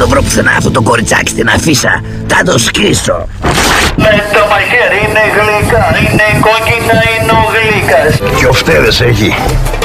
το βρω πουθενά αυτό το κοριτσάκι στην αφίσα. Θα το σκίσω. Το μαχαίρι είναι γλυκά, είναι κόκκινα, είναι ο γλύκας. Και ο φταίδες έχει.